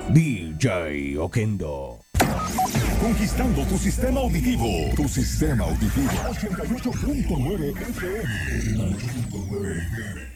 DJ Oquendo. Conquistando tu sistema auditivo. Tu sistema auditivo. 88.9 FM. 88.9 FM.